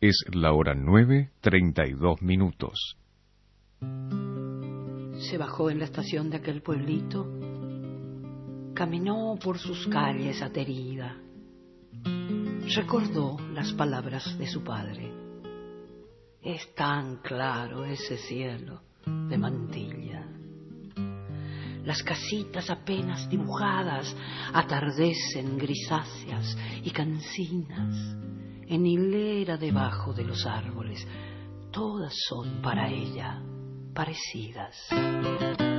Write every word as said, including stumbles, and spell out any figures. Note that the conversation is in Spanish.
Es la hora nueve, treinta y dos minutos. Se bajó en la estación de aquel pueblito, caminó por sus calles aterida, recordó las palabras de su padre. Es tan claro ese cielo de mantilla. Las casitas apenas dibujadas atardecen grisáceas y cansinas en hilera debajo de los árboles. Todas son para ella parecidas.